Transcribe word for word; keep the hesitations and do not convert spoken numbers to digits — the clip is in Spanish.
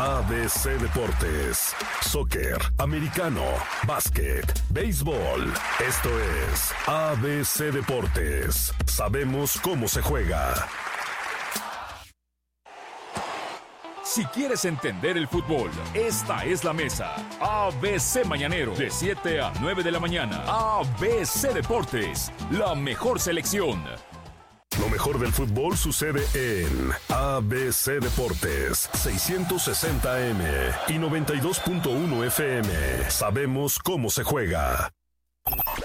A B C Deportes. Soccer, americano, básquet, béisbol. Esto es A B C Deportes. Sabemos cómo se juega. Si quieres entender el fútbol, esta es la mesa. A B C Mañanero, de siete a nueve de la mañana. A B C Deportes, la mejor selección. Lo mejor del fútbol sucede en A B C Deportes, seiscientos sesenta A M y noventa y dos punto uno F M. Sabemos cómo se juega.